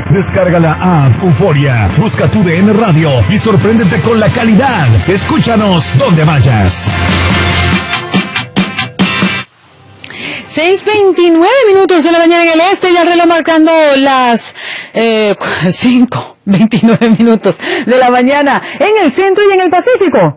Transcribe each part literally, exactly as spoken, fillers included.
Descarga la app Euforia, busca tu D N Radio y sorpréndete con la calidad. Escúchanos donde vayas. seis veintinueve minutos de la mañana en el este y el reloj marcando las eh, cinco veintinueve minutos de la mañana en el centro y en el Pacífico.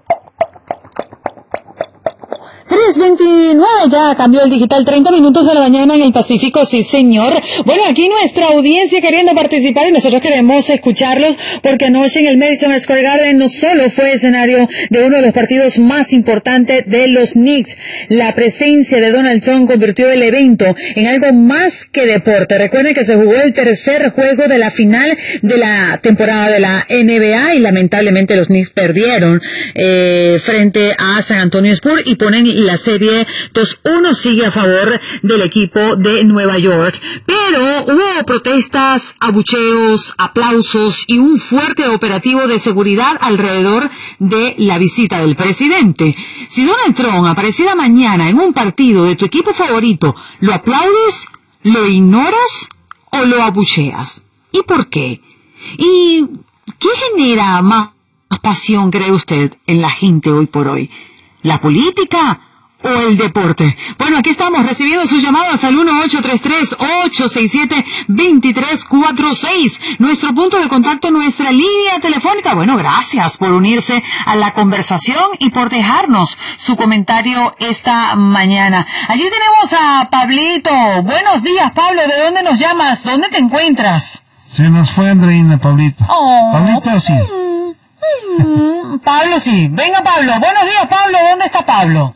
tres veintinueve, ya cambió el digital, treinta minutos de la mañana en el Pacífico, sí señor. Bueno, aquí nuestra audiencia queriendo participar y nosotros queremos escucharlos porque anoche en el Madison Square Garden no solo fue escenario de uno de los partidos más importantes de los Knicks. La presencia de Donald Trump convirtió el evento en algo más que deporte. Recuerden que se jugó el tercer juego de la final de la temporada de la N B A y lamentablemente los Knicks perdieron eh, frente a San Antonio Spurs y ponen la serie dos uno, sigue a favor del equipo de Nueva York. Pero hubo protestas, abucheos, aplausos y un fuerte operativo de seguridad alrededor de la visita del presidente. Si Donald Trump apareciera mañana en un partido de tu equipo favorito, ¿lo aplaudes, lo ignoras o lo abucheas? ¿Y por qué? ¿Y qué genera más pasión, cree usted, en la gente hoy por hoy? ¿La política o el deporte? Bueno, aquí estamos recibiendo sus llamadas al uno ocho tres tres, ocho seis siete, dos tres cuatro seis. Nuestro punto de contacto, nuestra línea telefónica. Bueno, gracias por unirse a la conversación y por dejarnos su comentario esta mañana. Allí tenemos a Pablito. Buenos días, Pablo. ¿De dónde nos llamas? ¿Dónde te encuentras? Se nos fue Andreina, Pablito. Oh. Pablito, sí. Mm, mm, Pablo, sí. Venga, Pablo. Buenos días, Pablo. ¿Dónde está Pablo?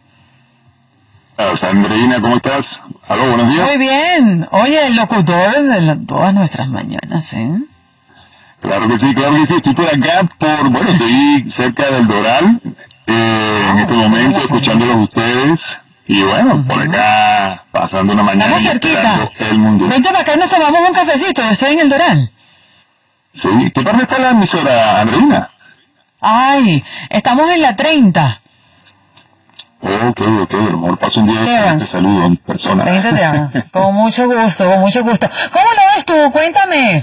Andreina, ¿cómo estás? Aló, buenos días. Muy bien. Oye, el locutor de la, todas nuestras mañanas, ¿eh? Claro que sí, claro que sí. Estoy por acá, por, bueno, estoy cerca del Doral, eh, Ah, en este momento, escuchándolos a ustedes. Y bueno, uh-huh. por acá, pasando una mañana. Estamos cerquita. El mundo. Vente para acá y nos tomamos un cafecito. Estoy en el Doral. Sí. ¿Qué parte está la emisora, Andreina? Ay, estamos en la treinta. Ok, ok, a lo mejor paso un día de te saludo en persona. treinta te amas. Con mucho gusto, con mucho gusto. ¿Cómo lo ves tú? Cuéntame.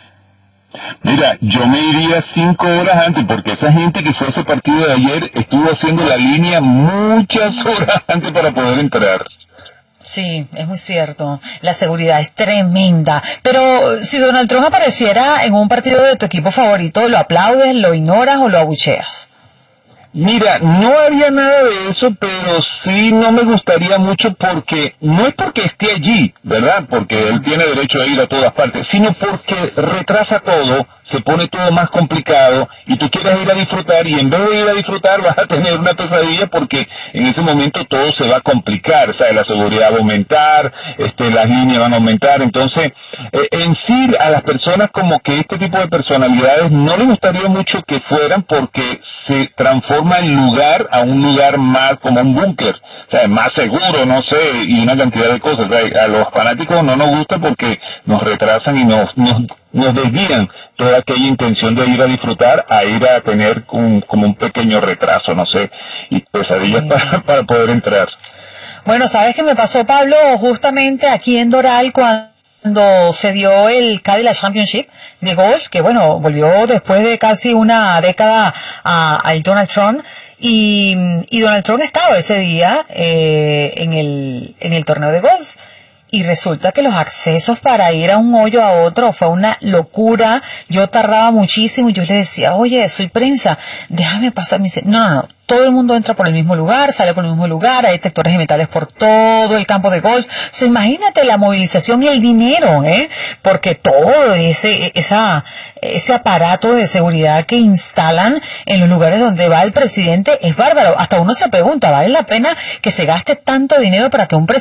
Mira, yo me iría cinco horas antes, porque esa gente que fue a ese partido de ayer estuvo haciendo la línea muchas horas antes para poder entrar. Sí, es muy cierto. La seguridad es tremenda. Pero si Donald Trump apareciera en un partido de tu equipo favorito, ¿lo aplaudes, lo ignoras o lo abucheas? Mira, no haría nada de eso, pero sí no me gustaría mucho porque, no es porque esté allí, ¿verdad? Porque él tiene derecho a ir a todas partes, sino porque retrasa todo, se pone todo más complicado y tú quieres ir a disfrutar y en vez de ir a disfrutar vas a tener una pesadilla porque en ese momento todo se va a complicar, o sea, la seguridad va a aumentar, este, las líneas van a aumentar, entonces eh, en sí a las personas como que este tipo de personalidades no les gustaría mucho que fueran porque se transforma el lugar a un lugar más como un búnker, o sea, más seguro, no sé, y una cantidad de cosas. O sea, a los fanáticos no nos gusta porque nos retrasan y nos, nos, nos desvían toda aquella intención de ir a disfrutar a ir a tener un, como un pequeño retraso, no sé, y pesadillas sí. para, para poder entrar. Bueno, ¿sabes qué me pasó, Pablo? Justamente aquí en Doral, cuando cuando se dio el Cadillac Championship de golf, que bueno, volvió después de casi una década a, a Donald Trump, y, y Donald Trump estaba ese día eh, en el en el torneo de golf. Y resulta que los accesos para ir a un hoyo a otro fue una locura. Yo tardaba muchísimo y yo le decía, oye, soy prensa, déjame pasar. Me dice, no, no, no, todo el mundo entra por el mismo lugar, sale por el mismo lugar, hay detectores de metales por todo el campo de golf. O sea, imagínate la movilización y el dinero, ¿eh? Porque todo ese, esa, ese aparato de seguridad que instalan en los lugares donde va el presidente es bárbaro. Hasta uno se pregunta, ¿vale la pena que se gaste tanto dinero para que un presidente